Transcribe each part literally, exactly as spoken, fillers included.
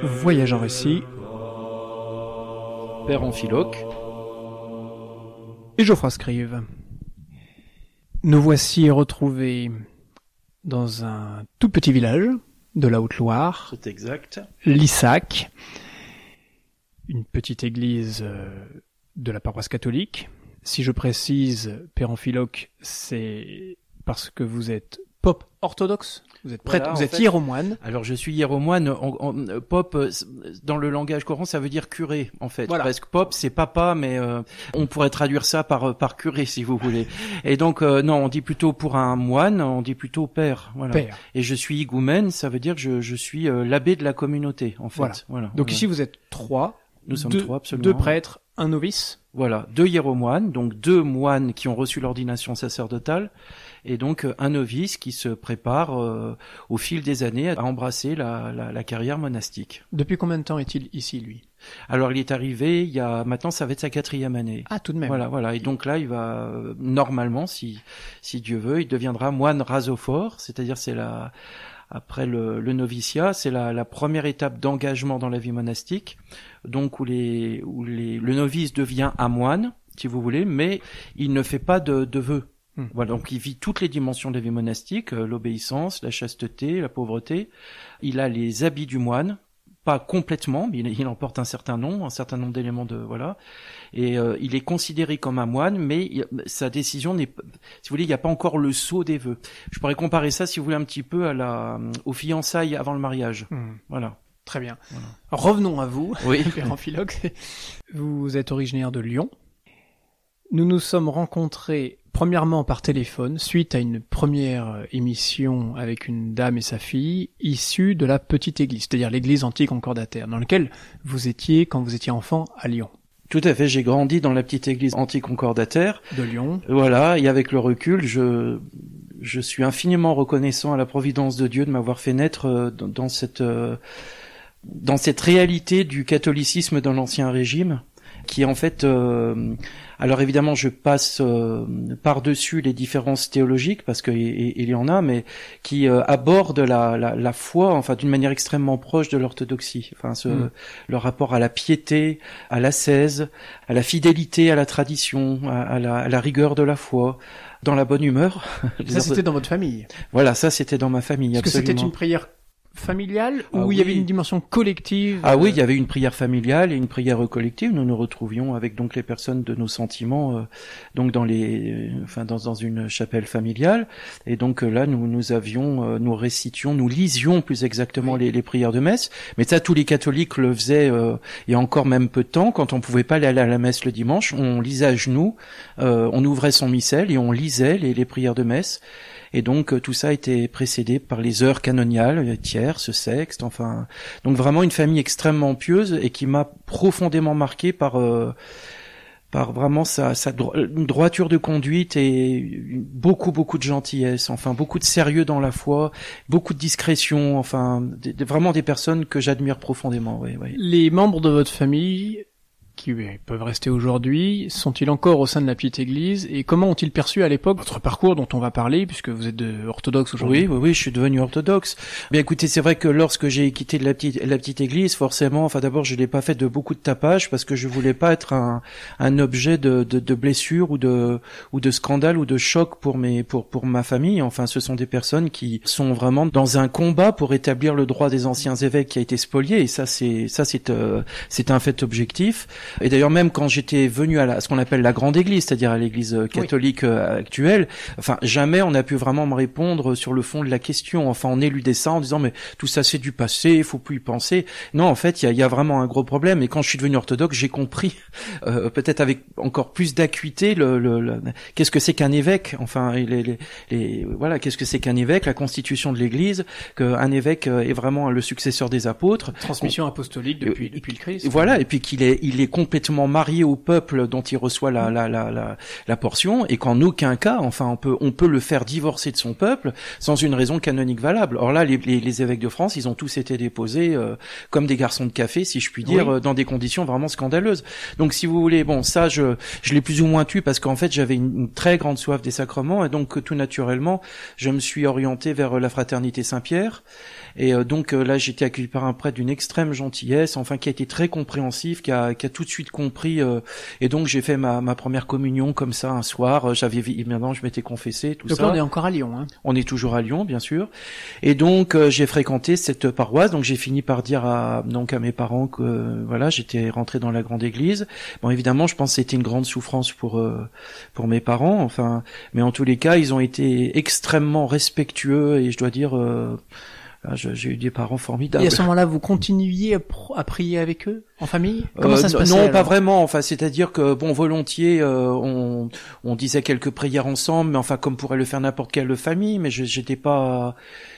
Voyage en récit, Père Amphiloque et Geoffroy Scrive. Nous voici retrouvés dans un tout petit village de la Haute-Loire. C'est exact. Lissac, une petite église de la paroisse catholique. Si je précise, Père Amphiloque, c'est parce que vous êtes pope orthodoxe. Vous êtes prêtre, Voilà, vous êtes fait, hiéromoine. Alors je suis hiéromoine. En, en, pope, dans le langage courant, ça veut dire curé en fait. Voilà. Parce que pope, c'est papa, mais euh, on pourrait traduire ça par par curé si vous voulez. Et donc euh, non, on dit plutôt pour un moine, on dit plutôt père. Voilà. Père. Et je suis higoumène, ça veut dire que je, je suis euh, l'abbé de la communauté en fait. Voilà. voilà Donc voilà. ici vous êtes trois. Nous sommes deux, trois absolument. Deux prêtres, un novice. Voilà, deux hiéromoines, donc deux moines qui ont reçu l'ordination sacerdotale, et donc un novice qui se prépare euh, au fil des années à embrasser la, la, la carrière monastique. Depuis combien de temps est-il ici, lui? Alors il est arrivé, il y a maintenant ça va être sa quatrième année. Ah, tout de même. Voilà, voilà, et donc là il va euh, normalement, si si Dieu veut, il deviendra moine rasophore, c'est-à-dire c'est la après le, le noviciat, c'est la, la première étape d'engagement dans la vie monastique, donc où, les, où les, le novice devient un moine, si vous voulez, mais il ne fait pas de, de vœux. Hmm. Voilà, donc il vit toutes les dimensions de la vie monastique, euh, l'obéissance, la chasteté, la pauvreté. Il a les habits du moine, pas complètement, mais il, il en porte un certain nombre, un certain nombre d'éléments de voilà. Et euh, il est considéré comme un moine, mais il, sa décision n'est, si vous voulez, il n'y a pas encore le sceau des vœux. Je pourrais comparer ça, si vous voulez, un petit peu à la, aux fiançailles avant le mariage. Mmh. Voilà. Très bien. Voilà. Revenons à vous, oui. Père Amphiloque. Vous êtes originaire de Lyon. Nous nous sommes rencontrés premièrement par téléphone, suite à une première émission avec une dame et sa fille, issue de la petite église, c'est-à-dire l'église anticoncordataire, dans laquelle vous étiez quand vous étiez enfant à Lyon. Tout à fait, j'ai grandi dans la petite église anticoncordataire. De Lyon. Voilà, et avec le recul, je, je suis infiniment reconnaissant à la providence de Dieu de m'avoir fait naître dans, dans cette, dans cette réalité du catholicisme dans l'Ancien Régime, qui en fait, euh, alors évidemment je passe euh, par-dessus les différences théologiques, parce qu'il il y en a, mais qui euh, aborde la, la, la foi, enfin d'une manière extrêmement proche de l'orthodoxie, enfin ce, mmh. le rapport à la piété, à l'ascèse, à la fidélité à la tradition, à, à, la, à la rigueur de la foi, dans la bonne humeur. Ça c'était dans votre famille. Voilà, ça c'était dans ma famille. Est-ce absolument. que c'était une prière familiale ah, où oui. il y avait une dimension collective? Ah oui, il y avait une prière familiale et une prière collective. Nous nous retrouvions avec donc les personnes de nos sentiments, euh, donc dans les, euh, enfin dans dans une chapelle familiale. Et donc euh, là, nous nous avions, euh, nous récitions, nous lisions plus exactement oui. les, les prières de messe. Mais ça, tous les catholiques le faisaient. Euh, il y a encore même peu de temps, quand on pouvait pas aller à la messe le dimanche, on lisait à genoux, euh, on ouvrait son missel et on lisait les, les prières de messe. Et donc tout ça a été précédé par les heures canoniales, tierces, sextes, enfin donc vraiment une famille extrêmement pieuse et qui m'a profondément marqué par euh, par vraiment sa, sa dro- droiture de conduite et beaucoup beaucoup de gentillesse, enfin beaucoup de sérieux dans la foi, beaucoup de discrétion, enfin des, des, vraiment des personnes que j'admire profondément. Oui, oui. Les membres de votre famille qui peuvent rester aujourd'hui, sont-ils encore au sein de la petite église et comment ont-ils perçu à l'époque votre parcours dont on va parler puisque vous êtes de orthodoxe aujourd'hui? Oui, oui, oui, je suis devenu orthodoxe. Bien écoutez, c'est vrai que lorsque j'ai quitté la petite la petite église, forcément, enfin d'abord je l'ai pas fait de beaucoup de tapage parce que je voulais pas être un un objet de de, de blessure ou de ou de scandale ou de choc pour mes pour pour ma famille. Enfin, ce sont des personnes qui sont vraiment dans un combat pour établir le droit des anciens évêques qui a été spolié et ça c'est ça c'est euh, c'est un fait objectif. Et d'ailleurs, même quand j'étais venu à, la, à ce qu'on appelle la grande église, c'est-à-dire à l'église catholique oui. actuelle, enfin, jamais on a pu vraiment me répondre sur le fond de la question. Enfin, on éludait ça en disant, mais tout ça c'est du passé, il faut plus y penser. Non, en fait, il y a, y a vraiment un gros problème. Et quand je suis devenu orthodoxe, j'ai compris, euh, peut-être avec encore plus d'acuité, le, le, le qu'est-ce que c'est qu'un évêque. Enfin, les, les, les, voilà, qu'est-ce que c'est qu'un évêque, la constitution de l'église, qu'un évêque est vraiment le successeur des apôtres. Transmission apostolique depuis, euh, depuis le Christ. Voilà, et puis qu'il est, il est complètement marié au peuple dont il reçoit la la la la, la portion, et qu'en aucun cas, enfin, on peut on peut le faire divorcer de son peuple sans une raison canonique valable. Or là, les les, les évêques de France, ils ont tous été déposés euh, comme des garçons de café, si je puis dire, oui. euh, dans des conditions vraiment scandaleuses. Donc, si vous voulez, bon, ça, je je l'ai plus ou moins tué parce qu'en fait, j'avais une, une très grande soif des sacrements, et donc tout naturellement, je me suis orienté vers la fraternité Saint-Pierre. Et euh, donc euh, là, j'ai été accueilli par un prêtre d'une extrême gentillesse, enfin qui a été très compréhensif, qui a, qui a tout de suite compris. Euh, et donc j'ai fait ma, ma première communion comme ça un soir. J'avais maintenant, je m'étais confessé, tout donc ça. Donc on est encore à Lyon. Hein. On est toujours à Lyon, bien sûr. Et donc euh, j'ai fréquenté cette paroisse. Donc j'ai fini par dire à donc à mes parents que euh, voilà, j'étais rentré dans la grande église. Bon, évidemment, je pense que c'était une grande souffrance pour euh, pour mes parents. Enfin, mais en tous les cas, ils ont été extrêmement respectueux, et je dois dire. Euh, Là, j'ai eu des parents formidables. Et à ce moment-là, vous continuiez à prier avec eux, en famille? Comment euh, ça se passait? Non, alors pas vraiment. Enfin, c'est-à-dire que, bon, volontiers, euh, on, on disait quelques prières ensemble, mais enfin, comme pourrait le faire n'importe quelle famille, mais je, j'étais pas...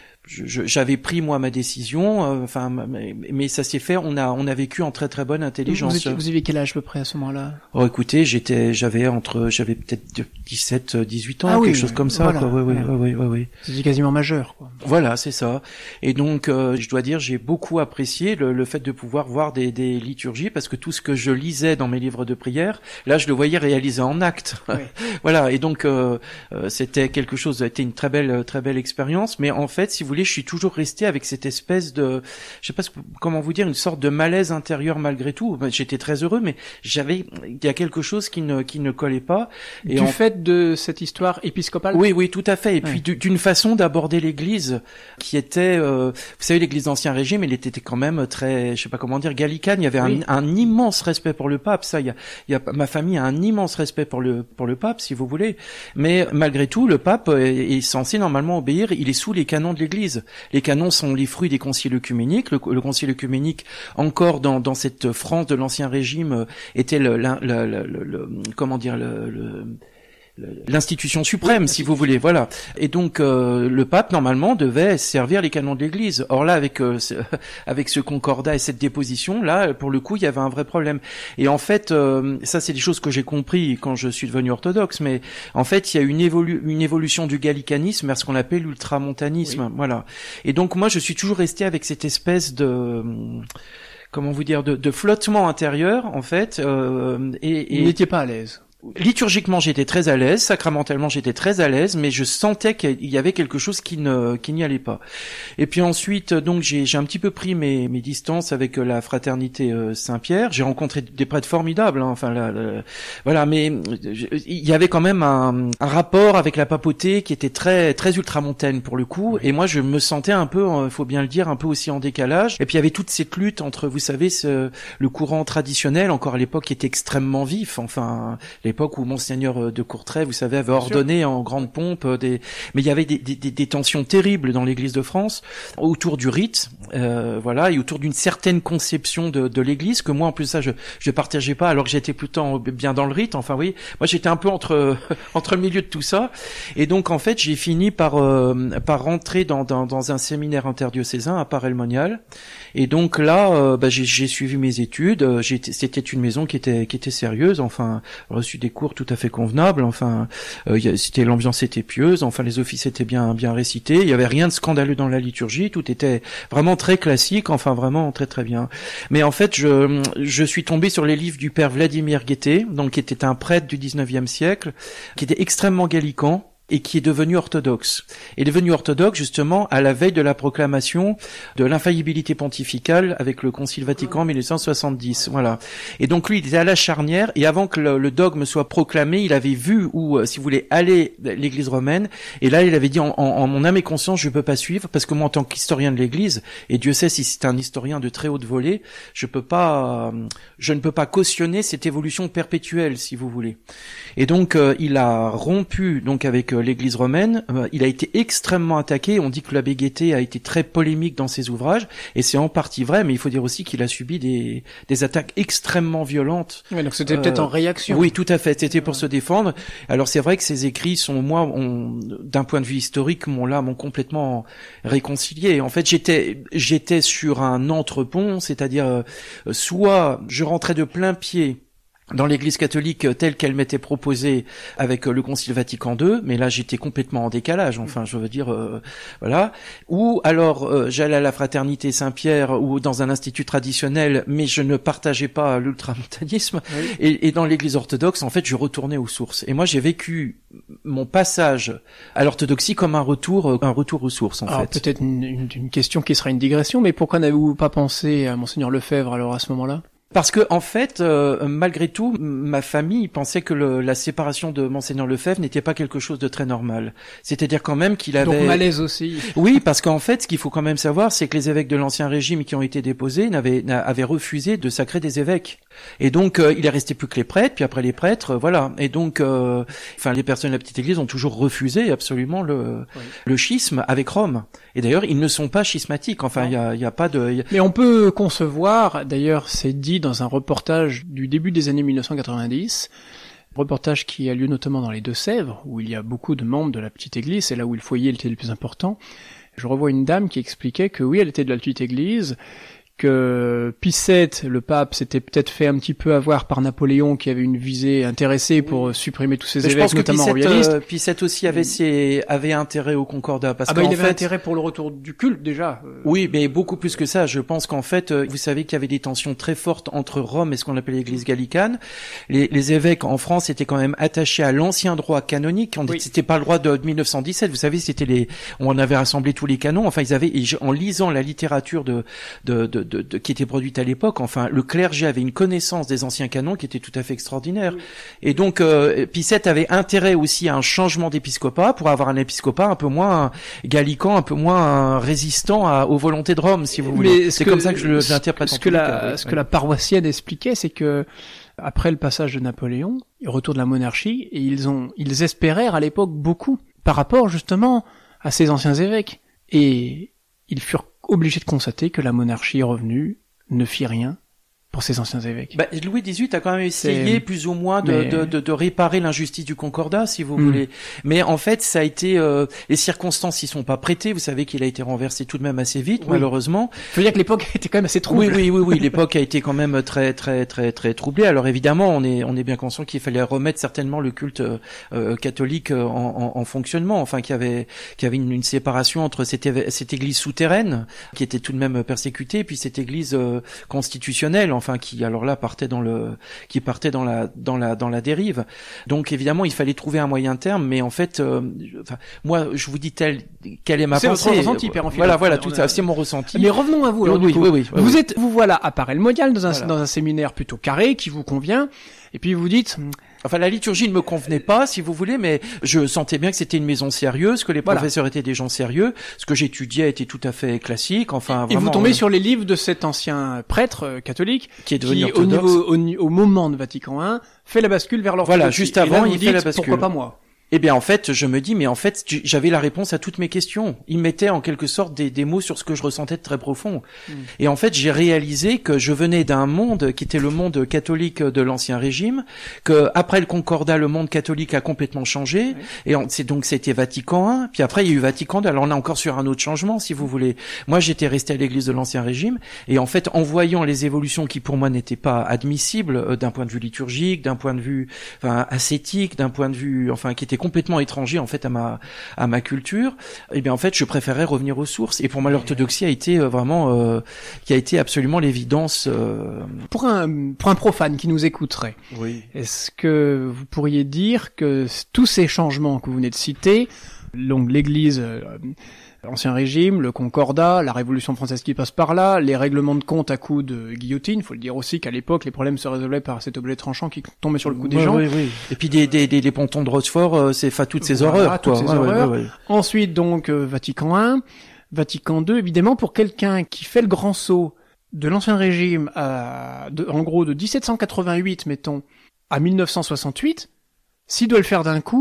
Je, j'avais pris moi ma décision, euh, enfin, mais, mais ça s'est fait. On a, on a vécu en très très bonne intelligence. Vous, étiez, vous aviez quel âge à peu près à ce moment-là? Oh, écoutez, j'étais, j'avais entre, j'avais peut-être dix-sept, dix-huit ans, ah, quelque oui, chose oui, comme ça. Voilà, quoi. Oui, oui, voilà. oui, oui, oui. C'était quasiment majeur, quoi. Voilà, c'est ça. Et donc, euh, je dois dire, j'ai beaucoup apprécié le, le fait de pouvoir voir des, des liturgies, parce que tout ce que je lisais dans mes livres de prière, là, je le voyais réalisé en actes. Oui. Voilà. Et donc, euh, euh, c'était quelque chose, c'était une très belle, très belle expérience. Mais en fait, si vous voulez, je suis toujours resté avec cette espèce de, je sais pas comment vous dire, une sorte de malaise intérieur malgré tout. J'étais très heureux, mais j'avais, il y a quelque chose qui ne, qui ne collait pas. Et du en... fait de cette histoire épiscopale? Oui, oui, tout à fait. Et ouais. puis d'une façon d'aborder l'Église qui était, euh, vous savez, l'Église d'Ancien Régime, elle était quand même très, je sais pas comment dire, gallicane. Il y avait oui. un, un immense respect pour le pape. Ça, il y a, il y a, ma famille a un immense respect pour le, pour le pape, si vous voulez. Mais malgré tout, le pape est, est censé normalement obéir. Il est sous les canons de l'Église. Les canons sont les fruits des conciles œcuméniques. Le, le concile œcuménique, encore dans, dans cette France de l'Ancien Régime, était le, le, le, le, le comment dire, le, le l'institution suprême, oui, si vous voulez, voilà. Et donc euh, le pape normalement devait servir les canons de l'Église. Or là, avec euh, ce, avec ce concordat et cette déposition, là, pour le coup, il y avait un vrai problème. Et en fait, euh, ça, c'est des choses que j'ai compris quand je suis devenu orthodoxe. Mais en fait, il y a une, évolu- une évolution du gallicanisme vers ce qu'on appelle l'ultramontanisme, oui. Voilà. Et donc moi, je suis toujours resté avec cette espèce de comment vous dire de, de flottement intérieur, en fait. Euh, et, et... Vous n'étiez pas à l'aise. Liturgiquement, j'étais très à l'aise, sacramentalement, j'étais très à l'aise, mais je sentais qu'il y avait quelque chose qui ne, qui n'y allait pas. Et puis ensuite, donc, j'ai, j'ai un petit peu pris mes, mes distances avec la fraternité euh, Saint-Pierre. J'ai rencontré des prêtres formidables, hein, enfin, là, là, voilà, mais il y avait quand même un, un rapport avec la papauté qui était très, très ultramontaine pour le coup. Et moi, je me sentais un peu, il faut bien le dire, un peu aussi en décalage. Et puis il y avait toute cette lutte entre, vous savez, ce, le courant traditionnel, encore à l'époque, qui était extrêmement vif. Enfin, les l'époque où Monseigneur de Courtrai, vous savez, avait ordonné en grande pompe des, mais il y avait des, des, des tensions terribles dans l'Église de France autour du rite, euh, voilà, et autour d'une certaine conception de, de l'Église que moi, en plus ça, je je partageais pas, alors que j'étais plutôt bien dans le rite. Enfin, oui, moi j'étais un peu entre entre le milieu de tout ça, et donc en fait, j'ai fini par euh, par rentrer dans, dans dans un séminaire interdiocésain à Paray-le-Monial, et donc là, euh, bah, j'ai, j'ai suivi mes études. J'ai, c'était une maison qui était qui était sérieuse, enfin, reçu des cours tout à fait convenables, enfin euh, y a, c'était l'ambiance était pieuse, enfin les offices étaient bien bien récités, il y avait rien de scandaleux dans la liturgie, tout était vraiment très classique, enfin vraiment très très bien. Mais en fait, je je suis tombé sur les livres du père Vladimir Guettet, donc qui était un prêtre du dix-neuvième siècle, qui était extrêmement gallicant et qui est devenu orthodoxe. Et devenu orthodoxe justement à la veille de la proclamation de l'infaillibilité pontificale avec le Concile Vatican en mille neuf cent soixante-dix. Voilà. Et donc lui, il était à la charnière, et avant que le, le dogme soit proclamé, il avait vu où, si vous voulez, aller l'Église romaine, et là il avait dit en, en, en mon âme et conscience, je peux pas suivre, parce que moi en tant qu'historien de l'Église, et Dieu sait si c'est un historien de très haute volée, je peux pas, je ne peux pas cautionner cette évolution perpétuelle, si vous voulez. Et donc euh, il a rompu donc avec l'Église romaine. Euh, il a été extrêmement attaqué. On dit que l'abbé Guettet a été très polémique dans ses ouvrages, et c'est en partie vrai, mais il faut dire aussi qu'il a subi des, des attaques extrêmement violentes. Ouais, donc c'était euh, peut-être en réaction. Oui, tout à fait. C'était pour ouais. se défendre. Alors c'est vrai que ces écrits sont, moi, on, d'un point de vue historique, m'ont là, m'ont complètement réconcilié. En fait, j'étais, j'étais sur un entrepont, c'est-à-dire euh, soit je rentrais de plein pied dans l'Église catholique telle qu'elle m'était proposée avec le Concile Vatican deux, mais là j'étais complètement en décalage, enfin je veux dire, euh, voilà. Ou alors euh, j'allais à la Fraternité Saint-Pierre ou dans un institut traditionnel, mais je ne partageais pas l'ultramontanisme. Oui. Et, et dans l'Église orthodoxe, en fait, je retournais aux sources. Et moi j'ai vécu mon passage à l'orthodoxie comme un retour, un retour aux sources, en alors, fait. Peut-être une, une, une question qui sera une digression, mais pourquoi n'avez-vous pas pensé à Monseigneur Lefebvre alors à ce moment-là ? Parce que en fait, euh, malgré tout, ma famille pensait que le, la séparation de Monseigneur Lefebvre n'était pas quelque chose de très normal. C'est-à-dire quand même qu'il avait... Donc malaise aussi. Oui, parce qu'en fait, ce qu'il faut quand même savoir, c'est que les évêques de l'Ancien Régime qui ont été déposés n'avaient, avaient refusé de sacrer des évêques. Et donc, euh, il est resté plus que les prêtres, puis après les prêtres, euh, voilà. Et donc, euh, enfin, les personnes de la Petite Église ont toujours refusé absolument le, oui. le schisme avec Rome. Et d'ailleurs, ils ne sont pas schismatiques. Enfin, il y a, y a pas de... Y a... Mais on peut concevoir, d'ailleurs, c'est dit dans un reportage du début des années mille neuf cent quatre-vingt-dix, reportage qui a lieu notamment dans les Deux-Sèvres, où il y a beaucoup de membres de la Petite Église, c'est là où le foyer était le plus important. Je revois une dame qui expliquait que oui, elle était de la Petite Église, que Pie sept, le pape, s'était peut-être fait un petit peu avoir par Napoléon, qui avait une visée intéressée pour oui. supprimer tous ces Mais évêques, notamment royalistes. Euh, Pie sept aussi avait ses, avait intérêt au Concordat, parce ah bah il avait fait... intérêt pour le retour du culte déjà. Oui, mais beaucoup plus que ça. Je pense qu'en fait, vous savez qu'il y avait des tensions très fortes entre Rome et ce qu'on appelle l'Église gallicane. Les, les évêques en France étaient quand même attachés à l'ancien droit canonique. On, oui. C'était pas le droit de mille neuf cent dix-sept. Vous savez, c'était les, on avait rassemblé tous les canons. Enfin, ils avaient, en lisant la littérature de, de, de De, de, qui était produite à l'époque, enfin le clergé avait une connaissance des anciens canons qui était tout à fait extraordinaire. Oui. Et donc euh, Pie sept avait intérêt aussi à un changement d'épiscopat pour avoir un épiscopat un peu moins gallican, un peu moins résistant à, aux volontés de Rome, si vous voulez. C'est comme ça que je l'interprète. Ce, ce que la, cas, oui. ce que la paroissienne expliquait, c'est que après le passage de Napoléon, le retour de la monarchie, et ils ont, ils espérèrent à l'époque beaucoup par rapport justement à ces anciens évêques, et ils furent obligé de constater que la monarchie revenue ne fit rien pour ces anciens évêques. Bah, Louis dix-huit a quand même essayé c'est... plus ou moins de, mais... de, de, de réparer l'injustice du Concordat, si vous mmh. voulez. Mais en fait, ça a été euh, les circonstances y sont pas prêtées. Vous savez qu'il a été renversé tout de même assez vite, oui. malheureusement. Je veux dire que l'époque était quand même assez troublée. Oui, oui, oui, oui. L'époque a été quand même très, très, très, très troublée. Alors évidemment, on est, on est bien conscient qu'il fallait remettre certainement le culte euh, catholique en, en, en fonctionnement. Enfin, qu'il y avait, qu'il y avait une, une séparation entre cette, éve- cette église souterraine qui était tout de même persécutée, puis cette église euh, constitutionnelle. Enfin, qui alors là partait dans le, qui partait dans la, dans la, dans la dérive. Donc évidemment, il fallait trouver un moyen terme, mais en fait, euh, enfin, moi, je vous dis tel, quelle est ma c'est pensée. C'est votre ressenti, Père Voilà, voilà, tout ça, c'est mon ressenti. Mais revenons à vous. Alors, oui, oui, oui, oui, oui. Vous êtes, vous voilà à Paray-le-Monial dans un, voilà. dans un séminaire plutôt carré qui vous convient, et puis vous dites. Enfin, la liturgie ne me convenait pas, si vous voulez, mais je sentais bien que c'était une maison sérieuse, que les voilà. professeurs étaient des gens sérieux, ce que j'étudiais était tout à fait classique. Enfin, et vraiment, vous tombez euh... sur les livres de cet ancien prêtre euh, catholique qui est devenu qui, orthodoxe. Au, niveau, au, au moment de Vatican un, fait la bascule vers l'orthodoxie. Voilà, juste avant, il dites, fait la bascule. Pourquoi pas moi? Eh bien, en fait, je me dis, mais en fait, j'avais la réponse à toutes mes questions. Il mettait en quelque sorte des, des mots sur ce que je ressentais de très profond. Mm. Et en fait, j'ai réalisé que je venais d'un monde qui était le monde catholique de l'Ancien Régime, que après le Concordat, le monde catholique a complètement changé. Oui. Et on, c'est donc c'était Vatican un. Puis après, il y a eu Vatican deux. Alors on est encore sur un autre changement, si vous voulez. Moi, j'étais resté à l'Église de l'Ancien Régime, et en fait, en voyant les évolutions qui pour moi n'étaient pas admissibles euh, d'un point de vue liturgique, d'un point de vue, enfin, ascétique, d'un point de vue, enfin, qui était complètement étranger en fait à ma à ma culture, et eh bien en fait je préférais revenir aux sources. Et pour moi l'orthodoxie a été euh, vraiment euh, qui a été absolument l'évidence. Euh... Pour un pour un profane qui nous écouterait, oui. Est-ce que vous pourriez dire que tous ces changements que vous venez de citer, donc l'Église, euh, l'Ancien Régime, le Concordat, la Révolution française qui passe par là, les règlements de compte à coups de guillotine, il faut le dire aussi qu'à l'époque les problèmes se résolvaient par cet objet tranchant qui tombait sur le cou des ouais, gens. Oui, oui. Et puis des des des, des pontons de Rochefort, euh, c'est enfin toutes ces voilà, horreurs, toutes quoi. ces ouais, horreurs. Ouais, ouais, ouais. Ensuite donc euh, Vatican un, Vatican deux, évidemment pour quelqu'un qui fait le grand saut de l'Ancien Régime à de, en gros de dix-sept cent quatre-vingt-huit mettons à mille neuf cent soixante-huit, s'il doit le faire d'un coup,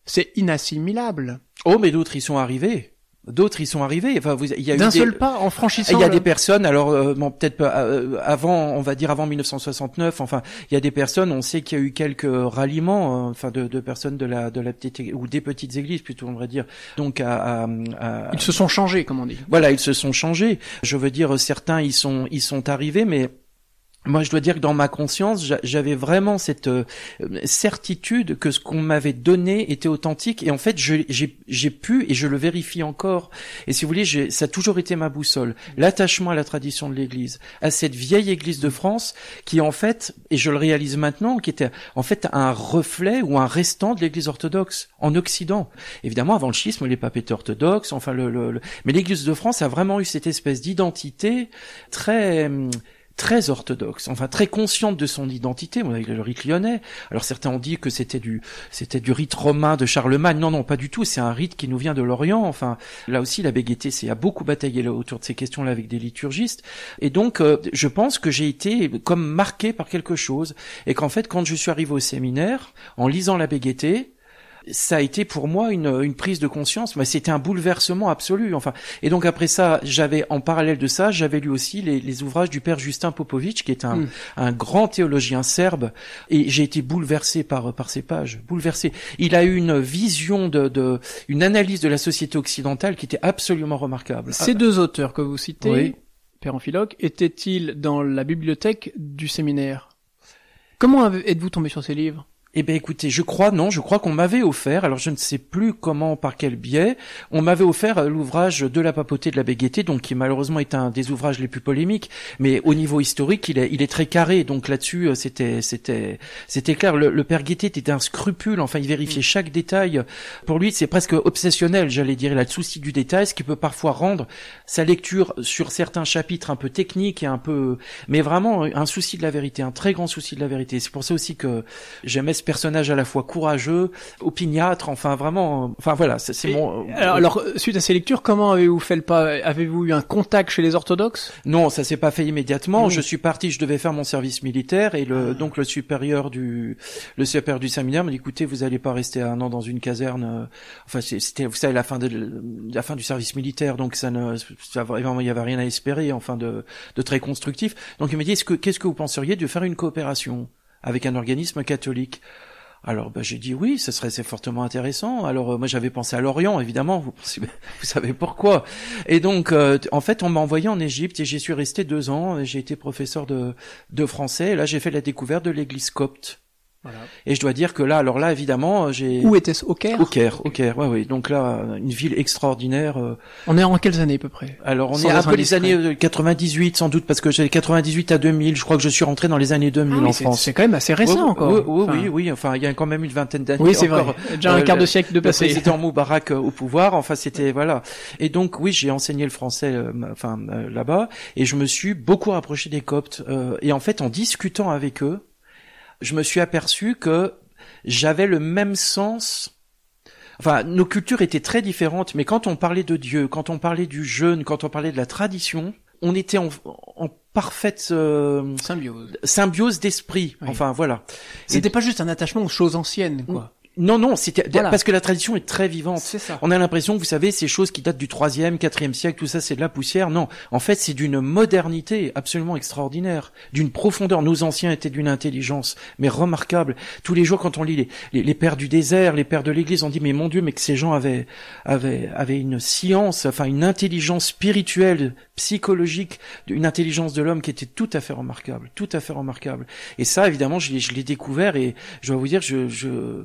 C'est inassimilable. Oh, mais d'autres y sont arrivés. D'autres y sont arrivés. Enfin, vous, il y a d'un eu des... seul pas en franchissant. Il y a le... des personnes. Alors, euh, bon, peut-être pas, euh, avant, on va dire avant mille neuf cent soixante-neuf. Enfin, il y a des personnes. On sait qu'il y a eu quelques ralliements, euh, enfin, de, de personnes de la de la petite ou des petites églises, plutôt, on va dire. Donc, à, à, à... ils se sont changés, comme on dit. Voilà, ils se sont changés. Je veux dire, certains, ils sont ils sont arrivés, mais moi, je dois dire que dans ma conscience, j'avais vraiment cette euh, certitude que ce qu'on m'avait donné était authentique. Et en fait, je, j'ai, j'ai pu, et je le vérifie encore, et si vous voulez, j'ai, ça a toujours été ma boussole, l'attachement à la tradition de l'Église, à cette vieille Église de France, qui en fait, et je le réalise maintenant, qui était en fait un reflet ou un restant de l'Église orthodoxe en Occident. Évidemment, avant le schisme, les papes étaient orthodoxes, enfin, le, le, le... mais l'Église de France a vraiment eu cette espèce d'identité très... très orthodoxe, enfin très consciente de son identité, avec le rite lyonnais. Alors certains ont dit que c'était du c'était du rite romain de Charlemagne. Non, non, pas du tout. C'est un rite qui nous vient de l'Orient. Enfin, là aussi, la Bégueté c'est a beaucoup bataillé là, autour de ces questions-là avec des liturgistes. Et donc, euh, je pense que j'ai été comme marqué par quelque chose, et qu'en fait, quand je suis arrivé au séminaire, en lisant la Bégueté, ça a été pour moi une, une prise de conscience, mais c'était un bouleversement absolu. Enfin, et donc après ça, j'avais en parallèle de ça, j'avais lu aussi les, les ouvrages du père Justin Popović, qui est un, mm. un grand théologien serbe, et j'ai été bouleversé par par ces pages, bouleversé. Il a eu une vision de, de une analyse de la société occidentale qui était absolument remarquable. Ces ah, deux auteurs que vous citez, oui. Père Amphiloque, étaient-ils dans la bibliothèque du séminaire? Comment êtes-vous tombé sur ces livres? Eh ben écoutez, je crois non, je crois qu'on m'avait offert, alors je ne sais plus comment, par quel biais, on m'avait offert l'ouvrage de la papauté de la Bégueté, donc qui malheureusement est un des ouvrages les plus polémiques, mais au niveau historique, il est, il est très carré, donc là-dessus, c'était, c'était, c'était clair. Le, le père Guettet était un scrupule, enfin il vérifiait chaque détail. Pour lui, c'est presque obsessionnel, j'allais dire, il a le souci du détail, ce qui peut parfois rendre sa lecture sur certains chapitres un peu technique et un peu, mais vraiment un souci de la vérité, un très grand souci de la vérité. C'est pour ça aussi que j'aimais personnage à la fois courageux, opiniâtre, enfin vraiment, enfin voilà, c'est, c'est mon... Alors, alors, suite à ces lectures, comment avez-vous fait le pas? Avez-vous eu un contact chez les orthodoxes? Non, ça s'est pas fait immédiatement. Oui. Je suis parti, je devais faire mon service militaire, et le, ah. donc le supérieur du, le supérieur du séminaire m'a dit, écoutez, vous allez pas rester un an dans une caserne, euh, enfin c'était, vous savez, la fin de, la fin du service militaire, donc ça ne, ça, vraiment, il y avait rien à espérer, enfin de, de très constructif. Donc il m'a dit, est-ce que, qu'est-ce que vous penseriez de faire une coopération avec un organisme catholique? Alors bah, j'ai dit oui, ce serait c'est fortement intéressant. Alors euh, moi j'avais pensé à l'Orient, évidemment, vous, vous savez pourquoi. Et donc euh, en fait on m'a envoyé en Égypte et j'y suis resté deux ans. J'ai été professeur de, de français, et là j'ai fait la découverte de l'église copte. Voilà. Et je dois dire que là, alors là, évidemment, j'ai... Où était-ce? Au Caire? Au Caire, au Caire, ouais, oui. Donc là, une ville extraordinaire. Euh... On est en quelles années à peu près? Alors, on est un peu les années quatre-vingt-dix-huit, sans doute, parce que j'ai quatre-vingt-dix-huit à deux mille. Je crois que je suis rentré dans les années deux mille ah, en c'est, France. C'est quand même assez récent oui, encore. Oui, oui, enfin... oui, oui. Enfin, il y a quand même une vingtaine d'années. Oui, c'est encore. vrai. Déjà un euh, quart de siècle de passé. Le président Moubarak euh, au pouvoir. Enfin, c'était voilà. Et donc, oui, j'ai enseigné le français, euh, enfin euh, là-bas, et je me suis beaucoup rapproché des Coptes. Euh, et en fait, en discutant avec eux, je me suis aperçu que j'avais le même sens. Enfin, nos cultures étaient très différentes, mais quand on parlait de Dieu, quand on parlait du jeûne, quand on parlait de la tradition, on était en, en parfaite euh, symbiose, symbiose d'esprit. Oui. Enfin, voilà. C'était Et... pas juste un attachement aux choses anciennes, quoi. Non, non, c'était voilà. Parce que la tradition est très vivante. C'est ça. On a l'impression que, vous savez, ces choses qui datent du troisième, quatrième siècle, tout ça, c'est de la poussière. Non, en fait, c'est d'une modernité absolument extraordinaire, d'une profondeur. Nos anciens étaient d'une intelligence, mais remarquable. Tous les jours, quand on lit les, les, les pères du désert, les pères de l'Église, on dit, mais mon Dieu, mais que ces gens avaient, avaient, avaient une science, enfin une intelligence spirituelle, psychologique, une intelligence de l'homme qui était tout à fait remarquable, tout à fait remarquable. Et ça, évidemment, je l'ai, je l'ai découvert, et je dois vous dire, je, je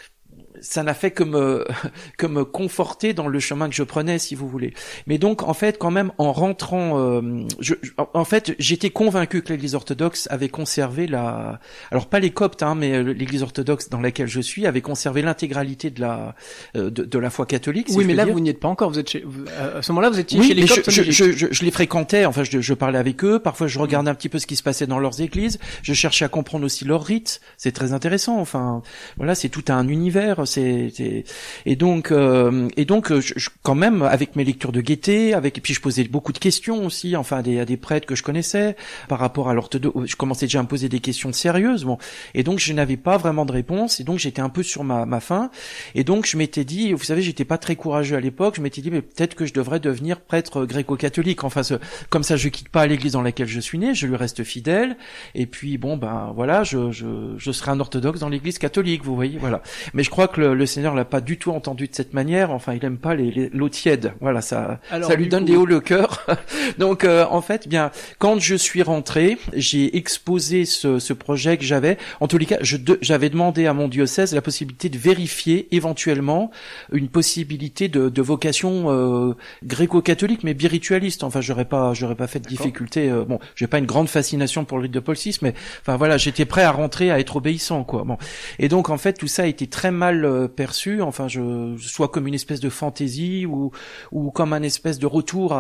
ça n'a fait que me, que me conforter dans le chemin que je prenais, si vous voulez. Mais donc, en fait, quand même, en rentrant, euh, je, en fait, j'étais convaincu que l'Église orthodoxe avait conservé la, alors pas les Coptes, hein, mais l'Église orthodoxe dans laquelle je suis avait conservé l'intégralité de la, de, de la foi catholique. Si oui, je mais là, dire. Vous n'y êtes pas encore. Vous êtes chez, vous, à ce moment-là, vous étiez oui, chez les Coptes. Je, je, je, je, je les fréquentais. Enfin, je, je parlais avec eux. Parfois, je regardais un petit peu ce qui se passait dans leurs églises. Je cherchais à comprendre aussi leurs rites. C'est très intéressant. Enfin, voilà, c'est tout un univers. c'est, c'est... et donc euh, et donc je, je, quand même avec mes lectures de Goethe, avec et puis je posais beaucoup de questions aussi, enfin à des, à des prêtres que je connaissais par rapport à l'orthodoxe. Je commençais déjà à me poser des questions sérieuses, bon, et donc je n'avais pas vraiment de réponse, et donc j'étais un peu sur ma ma faim, et donc je m'étais dit, vous savez, j'étais pas très courageux à l'époque, je m'étais dit mais peut-être que je devrais devenir prêtre gréco-catholique, enfin ce, comme ça je quitte pas l'église dans laquelle je suis né, je lui reste fidèle, et puis bon ben voilà, je je je serai un orthodoxe dans l'église catholique, vous voyez, voilà. Mais je crois que le, le Seigneur l'a pas du tout entendu de cette manière. Enfin, il aime pas les, les l'eau tiède. Voilà, ça, Alors, ça lui donne coup... des hauts le cœur. Donc, euh, en fait, bien, quand je suis rentré, j'ai exposé ce, ce projet que j'avais. En tous les cas, je de, j'avais demandé à mon diocèse la possibilité de vérifier éventuellement une possibilité de, de vocation euh, gréco-catholique, mais biritualiste. Enfin, j'aurais pas, j'aurais pas fait de difficulté. Euh, bon, j'ai pas une grande fascination pour le rite de Paul six, mais enfin voilà, j'étais prêt à rentrer, à être obéissant, quoi. Bon. Et donc en fait tout ça a été très mal euh, perçu, enfin je soit comme une espèce de fantaisie ou ou comme un espèce de retour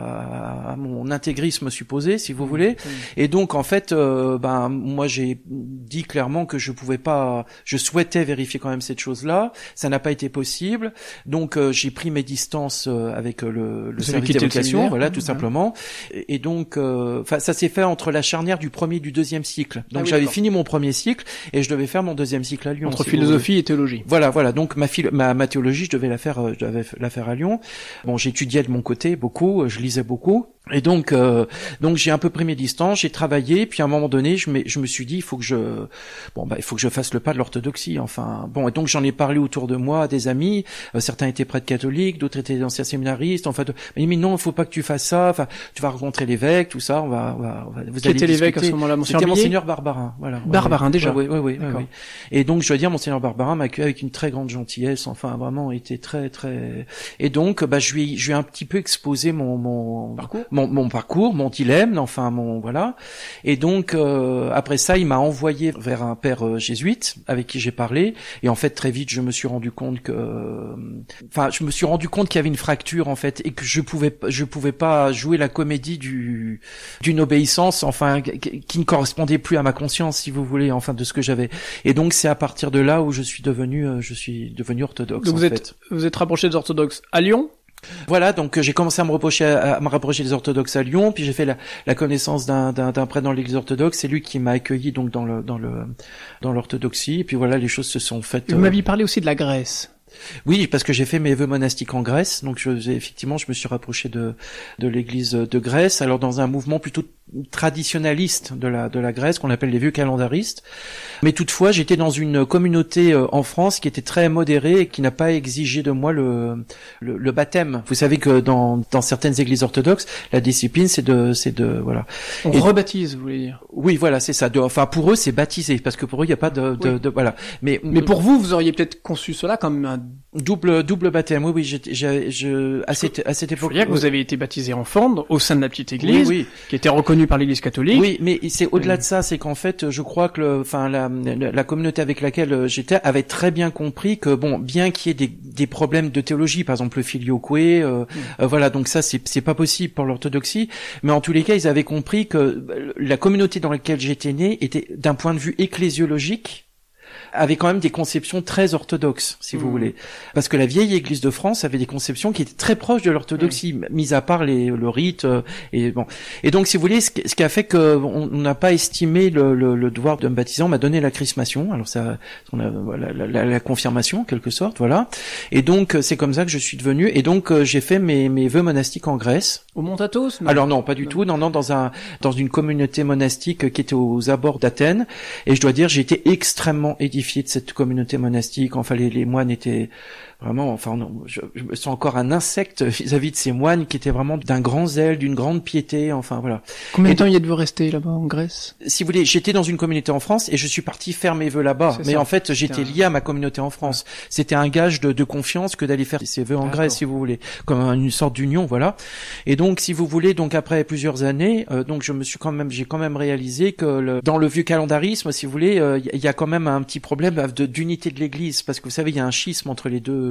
à, à mon intégrisme supposé, si vous voulez. Mmh. Et donc en fait euh, ben moi j'ai dit clairement que je pouvais pas, je souhaitais vérifier quand même cette chose-là, ça n'a pas été possible. Donc euh, j'ai pris mes distances euh, avec euh, le, le service d'évocation, voilà, tout mmh. simplement. Et, et donc enfin euh, ça s'est fait entre la charnière du premier et du deuxième cycle. Donc ah oui, j'avais d'accord. fini mon premier cycle et je devais faire mon deuxième cycle à Lyon. Entre si philosophie et théologie. Voilà, voilà. Donc ma, philo- ma ma théologie, je devais la faire, je devais la faire à Lyon. Bon, j'étudiais de mon côté beaucoup, je lisais beaucoup. Et donc, euh, donc j'ai un peu pris mes distances, j'ai travaillé, puis à un moment donné, je me, je me suis dit, il faut que je, bon bah, il faut que je fasse le pas de l'orthodoxie. Enfin, bon, et donc j'en ai parlé autour de moi à des amis. Euh, certains étaient prêtres catholiques, d'autres étaient anciens séminaristes. Enfin, de, mais, mais non, il faut pas que tu fasses ça. Enfin, tu vas rencontrer l'évêque, tout ça. On va, on va, on va vous Qui était l'évêque à ce moment-là, Monseigneur C'était Monseigneur Barbarin. Voilà. Barbarin ouais, déjà. Oui, oui, oui, oui, oui. Et donc, je dois dire, Monseigneur Barbarin m'a accueilli avec une très grande gentillesse. Enfin, vraiment, était très, très. Et donc, bah, je lui, je lui ai un petit peu exposé mon, mon parcours, mon, mon parcours. mon dilemme, enfin mon voilà. Et donc euh, après ça, il m'a envoyé vers un père euh, jésuite avec qui j'ai parlé. Et en fait, très vite, je me suis rendu compte que, enfin, euh, je me suis rendu compte qu'il y avait une fracture en fait et que je pouvais, je pouvais pas jouer la comédie du d'une obéissance, enfin, qui ne correspondait plus à ma conscience, si vous voulez, enfin de ce que j'avais. Et donc c'est à partir de là où je suis devenu, euh, je suis devenu orthodoxe. Donc vous en êtes, fait. vous êtes rapproché des orthodoxes à Lyon. Voilà, donc j'ai commencé à me rapprocher, à, à me rapprocher des orthodoxes à Lyon, puis j'ai fait la, la connaissance d'un, d'un, d'un prêtre dans l'église orthodoxe. C'est lui qui m'a accueilli donc dans le, dans le, dans l'orthodoxie. Et puis voilà, les choses se sont faites. Vous euh... m'aviez parlé aussi de la Grèce. Oui, parce que j'ai fait mes vœux monastiques en Grèce, donc je, effectivement, je me suis rapproché de de l'église de Grèce. Alors dans un mouvement plutôt traditionnaliste de la de la Grèce qu'on appelle les vieux calendaristes. Mais toutefois, j'étais dans une communauté euh, en France qui était très modérée et qui n'a pas exigé de moi le, le le baptême. Vous savez que dans dans certaines églises orthodoxes, la discipline c'est de c'est de voilà. On et, rebaptise, vous voulez dire. Oui, voilà, c'est ça. De, enfin pour eux, c'est baptisé parce que pour eux, il y a pas de de, oui. de voilà. Mais mais pour vous, vous auriez peut-être conçu cela comme un double double baptême. Oui oui, j'ai j'ai je à cette à cette époque. Il faut dire que vous avez été baptisé enfant au sein de la petite église oui, oui. qui était reconnue par l'église catholique. Oui, mais c'est au-delà de ça, c'est qu'en fait, je crois que le enfin la la communauté avec laquelle j'étais avait très bien compris que bon, bien qu'il y ait des des problèmes de théologie, par exemple le filioque, euh, mm. euh, voilà, donc ça c'est c'est pas possible pour l'orthodoxie, mais en tous les cas, ils avaient compris que la communauté dans laquelle j'étais né était d'un point de vue ecclésiologique avait quand même des conceptions très orthodoxes, si mmh. vous voulez. Parce que la vieille Église de France avait des conceptions qui étaient très proches de l'orthodoxie, mmh. mis à part les, le rite, euh, et bon. Et donc, si vous voulez, ce qui, ce qui a fait qu'on n'a pas estimé le, le, le devoir de me baptiser, on m'a donné la chrismation, alors ça, on a, voilà, la, la, la confirmation, en quelque sorte, voilà. Et donc, c'est comme ça que je suis devenu, et donc, j'ai fait mes, mes vœux monastiques en Grèce. Au Mont Athos? Non. Alors non, pas du non. tout, non, non, dans un, dans une communauté monastique qui était aux abords d'Athènes, et je dois dire, j'ai été extrêmement édifié de cette communauté monastique. Enfin, les, les moines étaient vraiment, enfin, non, je, je me sens encore un insecte vis-à-vis de ces moines qui étaient vraiment d'un grand zèle, d'une grande piété, enfin, voilà. Combien de temps y êtes-vous resté là-bas en Grèce? Si vous voulez, j'étais dans une communauté en France et je suis parti faire mes vœux là-bas. C'est mais ça. En fait, j'étais lié à ma communauté en France. Ouais. C'était un gage de, de confiance que d'aller faire ces vœux en Grèce, si vous voulez, comme une sorte d'union, voilà. Et donc, si vous voulez, donc après plusieurs années, euh, donc je me suis quand même, j'ai quand même réalisé que le, dans le vieux calendarisme, si vous voulez, il euh, y, y a quand même un petit problème de, d'unité de l'Église, parce que vous savez, il y a un schisme entre les deux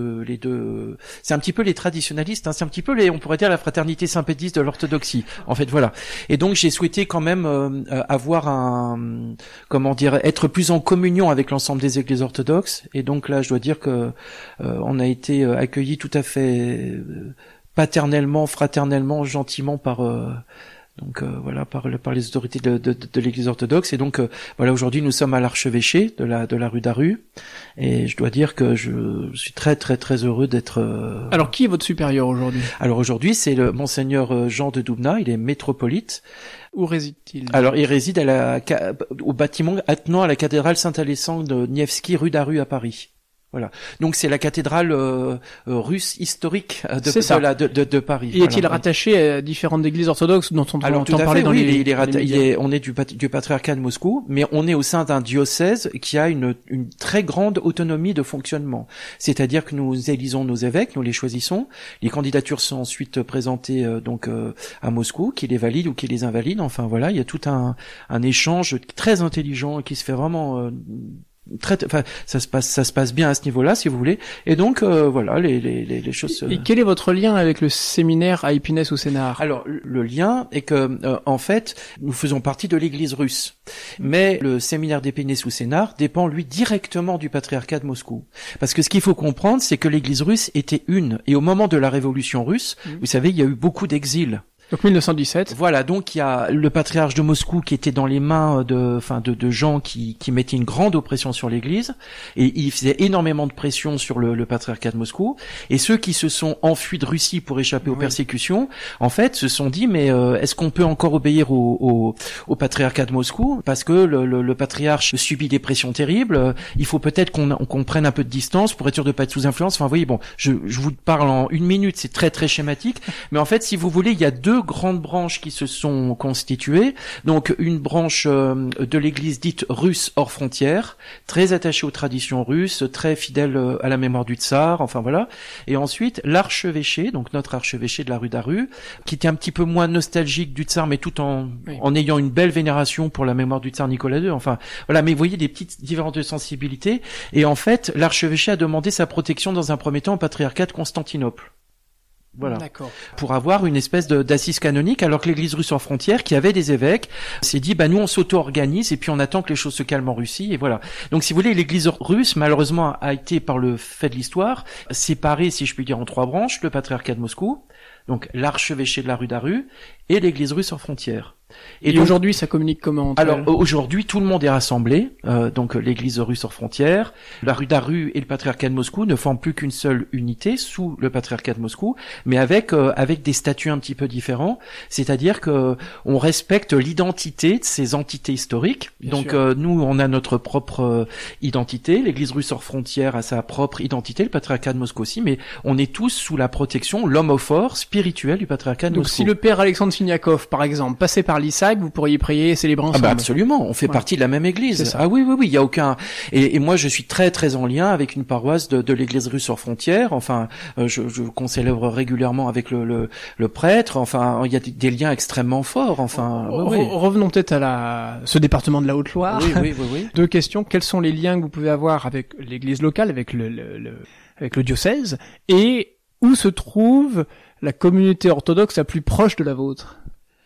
deux, les deux. C'est un petit peu les traditionalistes. Hein, c'est un petit peu les, on pourrait dire la fraternité sympédiste de l'orthodoxie. En fait, voilà. Et donc j'ai souhaité quand même euh, avoir un, comment dire, être plus en communion avec l'ensemble des églises orthodoxes. Et donc là, je dois dire que euh, on a été accueillis tout à fait paternellement, fraternellement, gentiment par euh, donc euh, voilà par par les autorités de, de, de l'Église orthodoxe. Et donc euh, voilà, aujourd'hui nous sommes à l'archevêché de la de la rue d'Aru, et je dois dire que je suis très très très heureux d'être. Euh... Alors qui est votre supérieur aujourd'hui? Alors aujourd'hui c'est le monseigneur Jean de Doubna, il est métropolite. Où réside-t-il? Alors il réside à la au bâtiment attenant à la cathédrale Saint-Alexandre de Nievski rue d'Aru à Paris. Voilà. Donc c'est la cathédrale euh, euh, russe historique de, de, la, de, de, de Paris. Et est-il voilà. rattaché à différentes églises orthodoxes dont on Alors, entend tout à parler fait, dans oui, les, il est, les il est, on est du, du patriarcat de Moscou, mais on est au sein d'un diocèse qui a une, une très grande autonomie de fonctionnement. C'est-à-dire que nous élisons nos évêques, nous les choisissons. Les candidatures sont ensuite présentées euh, donc euh, à Moscou, qui les valide ou qui les invalide. Enfin voilà, il y a tout un, un échange très intelligent qui se fait vraiment. Euh, Très, enfin, ça se passe, ça se passe bien à ce niveau-là, si vous voulez. Et donc, euh, voilà, les, les, les choses. Et quel est votre lien avec le séminaire à Épinès ou Sénart? Alors, le lien est que, euh, en fait, nous faisons partie de l'Église russe, mais le séminaire d'Épinès ou Sénart dépend lui directement du patriarcat de Moscou. Parce que ce qu'il faut comprendre, c'est que l'Église russe était une, et au moment de la Révolution russe, mmh. vous savez, il y a eu beaucoup d'exil. Donc mille neuf cent dix-sept. Voilà, donc il y a le patriarche de Moscou qui était dans les mains de, enfin de, de gens qui, qui mettaient une grande oppression sur l'Église, et il faisait énormément de pression sur le, le patriarcat de Moscou. Et ceux qui se sont enfuis de Russie pour échapper oui. aux persécutions, en fait, se sont dit mais euh, est-ce qu'on peut encore obéir au, au, au patriarcat de Moscou, parce que le, le, le patriarche subit des pressions terribles. Il faut peut-être qu'on, qu'on prenne un peu de distance pour être sûr de pas être sous influence. Enfin, vous voyez, bon, je, je vous parle en une minute, c'est très très schématique, mais en fait, si vous voulez, il y a deux grandes branches qui se sont constituées. Donc une branche euh, de l'Église dite russe hors frontières, très attachée aux traditions russes, très fidèle euh, à la mémoire du tsar, enfin voilà. Et ensuite l'archevêché, donc notre archevêché de la rue d'Aru, qui était un petit peu moins nostalgique du tsar, mais tout en oui. en ayant une belle vénération pour la mémoire du tsar Nicolas deux. Enfin voilà, mais vous voyez des petites différences de sensibilité. Et en fait, l'archevêché a demandé sa protection dans un premier temps au patriarcat de Constantinople. Voilà. D'accord. Pour avoir une espèce de, d'assise canonique, alors que l'Église russe en frontière, qui avait des évêques, s'est dit, bah nous on s'auto-organise et puis on attend que les choses se calment en Russie, et voilà. Donc si vous voulez, l'Église russe, malheureusement, a été, par le fait de l'histoire, séparée, si je puis dire, en trois branches, le patriarcat de Moscou, donc l'archevêché de la rue d'Aru, et l'Église russe en frontière. Et, et donc, aujourd'hui, ça communique comment entre Alors elles aujourd'hui, tout le monde est rassemblé. Euh, donc l'Église russe hors frontières, la rue d'Aru et le patriarcat de Moscou ne forment plus qu'une seule unité sous le patriarcat de Moscou, mais avec euh, avec des statuts un petit peu différents. C'est-à-dire que on respecte l'identité de ces entités historiques. Bien donc euh, nous, on a notre propre euh, identité. L'Église russe hors frontières a sa propre identité, le patriarcat de Moscou aussi, mais on est tous sous la protection, l'homme au fort spirituel du patriarcat de donc, Moscou. Donc si le père Alexandre Siniakov, par exemple, passait par l'I S A C, vous pourriez prier et célébrer ensemble. Ah bah absolument, on fait ouais. partie de la même église. Ah oui, oui, oui, il y a aucun. Et, et moi, je suis très, très en lien avec une paroisse de, de l'église russe hors frontières. Enfin, euh, je, je qu'on célèbre régulièrement avec le, le, le prêtre. Enfin, il y a des, des liens extrêmement forts. Enfin, Re- oui, oui. revenons peut-être à la ce département de la Haute-Loire. Oui, oui, oui, oui. Deux questions. Quels sont les liens que vous pouvez avoir avec l'église locale, avec le, le, le avec le diocèse, et où se trouve la communauté orthodoxe la plus proche de la vôtre?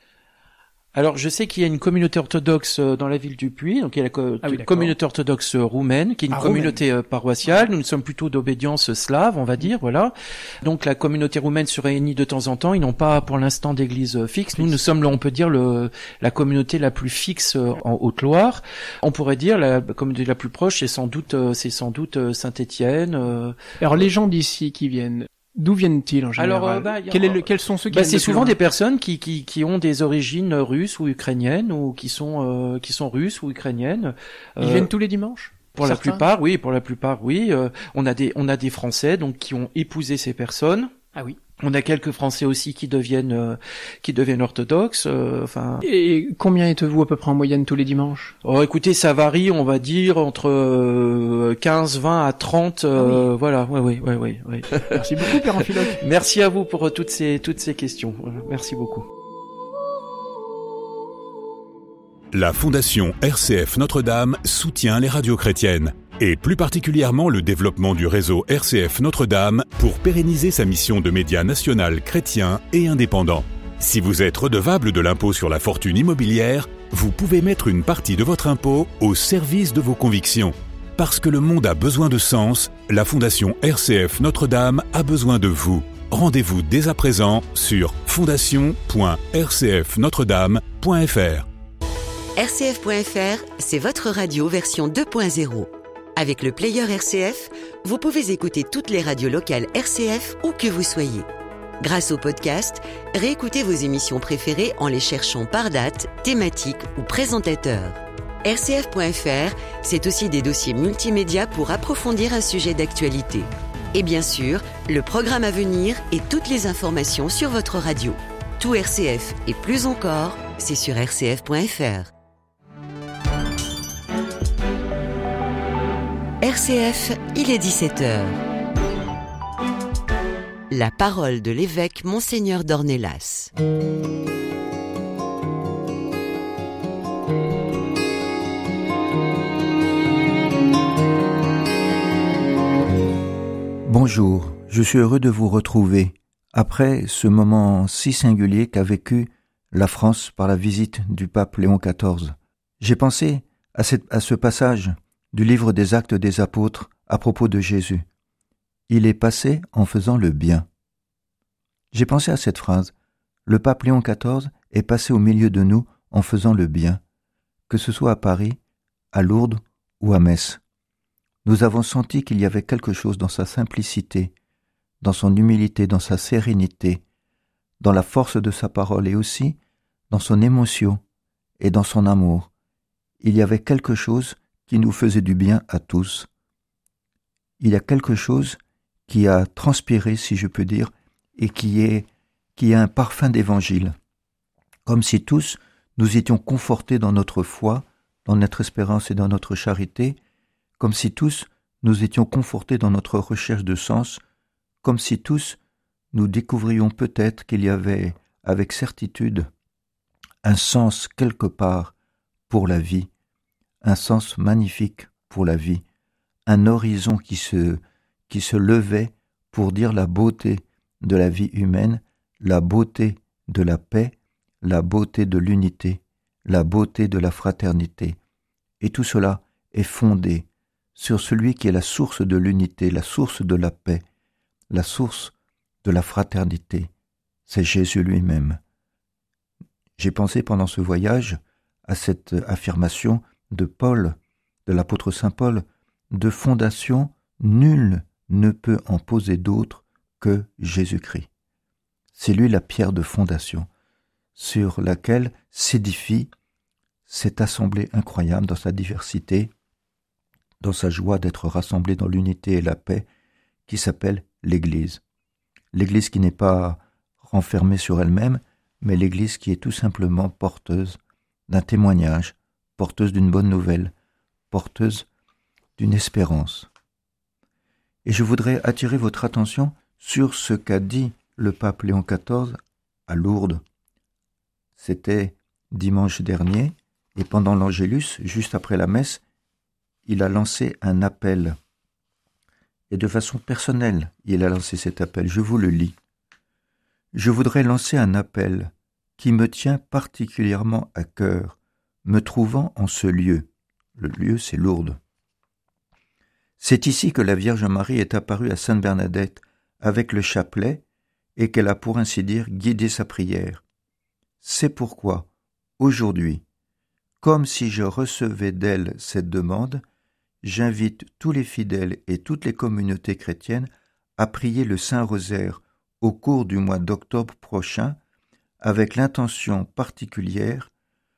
Alors, je sais qu'il y a une communauté orthodoxe dans la ville du Puy, donc il y a la co- ah oui, communauté orthodoxe roumaine, qui est une ah, communauté roumaine. paroissiale. Nous sommes plutôt d'obédience slave, on va dire, voilà. Donc la communauté roumaine se réunit de temps en temps. Ils n'ont pas, pour l'instant, d'église fixe. Nous, nous sommes, on peut dire, le, la communauté la plus fixe en Haute-Loire. On pourrait dire la communauté la plus proche, c'est sans doute, c'est sans doute Saint-Étienne. Alors les gens d'ici qui viennent. D'où viennent-ils en général? Alors, euh, bah, Quel est le, quels sont ceux qui bah, viennent c'est de souvent loin des personnes qui, qui, qui ont des origines russes ou ukrainiennes, ou qui sont, euh, qui sont russes ou ukrainiennes. Ils euh, viennent tous les dimanches? Pour certains? la plupart, oui. Pour la plupart, oui. Euh, on a des, on a des Français donc qui ont épousé ces personnes. Ah oui. On a quelques Français aussi qui deviennent, euh, qui deviennent orthodoxes. Euh, enfin. Et combien êtes-vous à peu près en moyenne tous les dimanches? Oh, écoutez, ça varie, on va dire entre euh, quinze, vingt à trente. Euh, ah oui. Voilà, oui, oui, oui, oui. oui. Merci beaucoup, Père Amphiloque. Merci à vous pour toutes ces, toutes ces questions. Merci beaucoup. La Fondation R C F Notre-Dame soutient les radios chrétiennes. et plus particulièrement le développement du réseau R C F Notre-Dame pour pérenniser sa mission de média national chrétien et indépendant. Si vous êtes redevable de l'impôt sur la fortune immobilière, vous pouvez mettre une partie de votre impôt au service de vos convictions. Parce que le monde a besoin de sens, la Fondation R C F Notre-Dame a besoin de vous. Rendez-vous dès à présent sur fondation point r c f notre dame point f r. R C F point F R, c'est votre radio version deux point zéro. Avec le player R C F, vous pouvez écouter toutes les radios locales R C F où que vous soyez. Grâce au podcast, réécoutez vos émissions préférées en les cherchant par date, thématique ou présentateur. R C F point F R, c'est aussi des dossiers multimédia pour approfondir un sujet d'actualité. Et bien sûr, le programme à venir et toutes les informations sur votre radio. Tout R C F et plus encore, c'est sur r c f point f r. R C F, il est dix-sept heures. La parole de l'évêque Monseigneur d'Ornelas. Bonjour, je suis heureux de vous retrouver après ce moment si singulier qu'a vécu la France par la visite du pape Léon quatorze. J'ai pensé à, cette, à ce passage du livre des Actes des Apôtres à propos de Jésus. Il est passé en faisant le bien. J'ai pensé à cette phrase. Le pape Léon quatorze est passé au milieu de nous en faisant le bien, que ce soit à Paris, à Lourdes ou à Metz. Nous avons senti qu'il y avait quelque chose dans sa simplicité, dans son humilité, dans sa sérénité, dans la force de sa parole et aussi dans son émotion et dans son amour. Il y avait quelque chose qui nous faisait du bien à tous. Il y a quelque chose qui a transpiré, si je peux dire, et qui est, qui a un parfum d'évangile. Comme si tous nous étions confortés dans notre foi, dans notre espérance et dans notre charité, comme si tous nous étions confortés dans notre recherche de sens, comme si tous nous découvrions peut-être qu'il y avait, avec certitude, un sens quelque part pour la vie, un sens magnifique pour la vie, un horizon qui se, qui se levait pour dire la beauté de la vie humaine, la beauté de la paix, la beauté de l'unité, la beauté de la fraternité. Et tout cela est fondé sur celui qui est la source de l'unité, la source de la paix, la source de la fraternité. C'est Jésus lui-même. J'ai pensé pendant ce voyage à cette affirmation de Paul, de l'apôtre saint Paul, de fondation, nul ne peut en poser d'autre que Jésus-Christ. C'est lui la pierre de fondation sur laquelle s'édifie cette assemblée incroyable dans sa diversité, dans sa joie d'être rassemblée dans l'unité et la paix, qui s'appelle l'Église. L'Église qui n'est pas renfermée sur elle-même, mais l'Église qui est tout simplement porteuse d'un témoignage, porteuse d'une bonne nouvelle, porteuse d'une espérance. Et je voudrais attirer votre attention sur ce qu'a dit le pape Léon quatorze à Lourdes. C'était dimanche dernier, et pendant l'Angélus, juste après la messe, il a lancé un appel. Et de façon personnelle, il a lancé cet appel. Je vous le lis. Je voudrais lancer un appel qui me tient particulièrement à cœur, me trouvant en ce lieu. Le lieu, c'est Lourdes. C'est ici que la Vierge Marie est apparue à Sainte Bernadette avec le chapelet et qu'elle a pour ainsi dire guidé sa prière. C'est pourquoi, aujourd'hui, comme si je recevais d'elle cette demande, j'invite tous les fidèles et toutes les communautés chrétiennes à prier le Saint-Rosaire au cours du mois d'octobre prochain avec l'intention particulière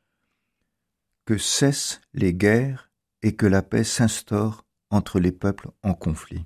que cessent les guerres et que la paix s'instaure entre les peuples en conflit.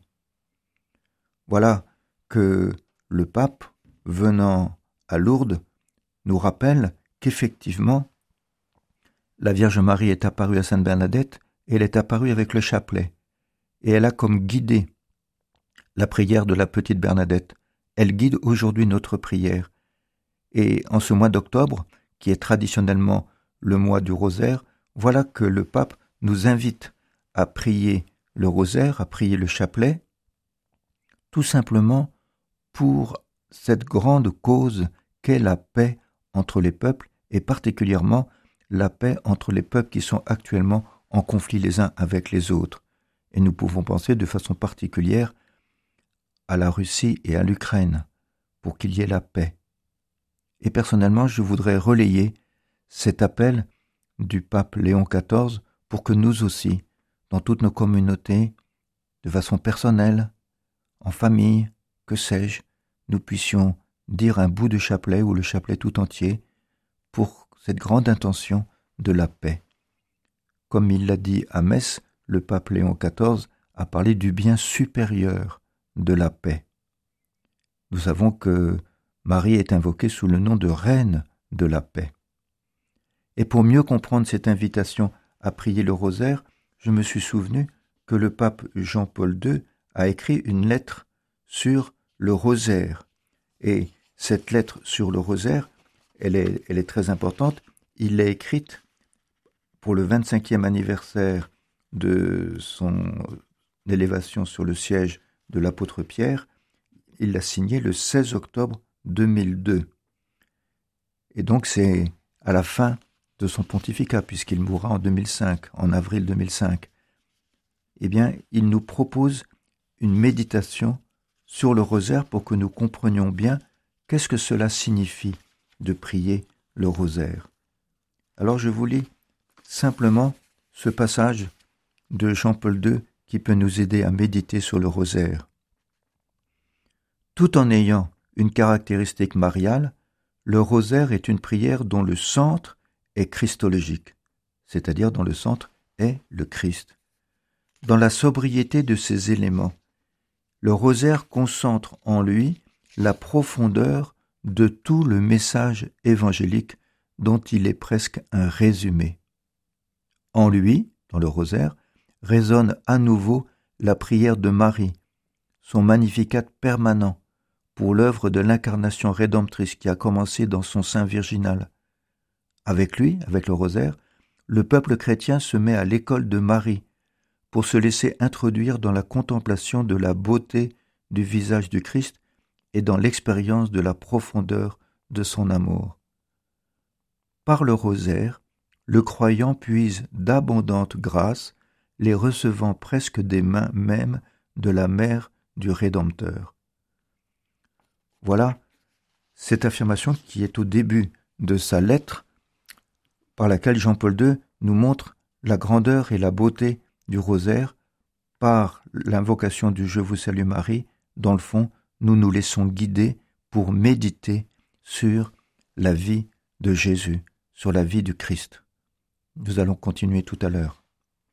Voilà que le pape, venant à Lourdes, nous rappelle qu'effectivement, la Vierge Marie est apparue à Sainte Bernadette et elle est apparue avec le chapelet. Et elle a comme guidé la prière de la petite Bernadette. Elle guide aujourd'hui notre prière. Et en ce mois d'octobre, qui est traditionnellement le mois du rosaire, voilà que le pape nous invite à prier le rosaire, à prier le chapelet, tout simplement pour cette grande cause qu'est la paix entre les peuples, et particulièrement la paix entre les peuples qui sont actuellement en conflit les uns avec les autres. Et nous pouvons penser de façon particulière à la Russie et à l'Ukraine, pour qu'il y ait la paix. Et personnellement, je voudrais relayer cet appel du pape Léon quatorze pour que nous aussi, dans toutes nos communautés, de façon personnelle, en famille, que sais-je, nous puissions dire un bout de chapelet ou le chapelet tout entier pour cette grande intention de la paix. Comme il l'a dit à Metz, le pape Léon quatorze a parlé du bien supérieur de la paix. Nous savons que Marie est invoquée sous le nom de Reine de la paix. Et pour mieux comprendre cette invitation à prier le rosaire, je me suis souvenu que le pape Jean-Paul deux a écrit une lettre sur le rosaire. Et cette lettre sur le rosaire, elle est, elle est très importante. Il l'a écrite pour le vingt-cinquième anniversaire de son élévation sur le siège de l'apôtre Pierre. Il l'a signé le seize octobre deux mille deux. Et donc c'est à la fin de son pontificat, puisqu'il mourra en deux mille cinq, en avril deux mille cinq. Eh bien, il nous propose une méditation sur le rosaire pour que nous comprenions bien qu'est-ce que cela signifie de prier le rosaire. Alors je vous lis simplement ce passage de Jean-Paul deux qui peut nous aider à méditer sur le rosaire. Tout en ayant une caractéristique mariale, le rosaire est une prière dont le centre est christologique, c'est-à-dire dont le centre est le Christ. Dans la sobriété de ses éléments, le rosaire concentre en lui la profondeur de tout le message évangélique dont il est presque un résumé. En lui, dans le rosaire, résonne à nouveau la prière de Marie, son Magnificat permanent pour l'œuvre de l'incarnation rédemptrice qui a commencé dans son sein virginal. Avec lui, avec le rosaire, le peuple chrétien se met à l'école de Marie pour se laisser introduire dans la contemplation de la beauté du visage du Christ et dans l'expérience de la profondeur de son amour. Par le rosaire, le croyant puise d'abondantes grâces, les recevant presque des mains mêmes de la mère du Rédempteur. Voilà cette affirmation qui est au début de sa lettre, par laquelle Jean-Paul deux nous montre la grandeur et la beauté du rosaire par l'invocation du « Je vous salue Marie ». Dans le fond, nous nous laissons guider pour méditer sur la vie de Jésus, sur la vie du Christ. Nous allons continuer tout à l'heure.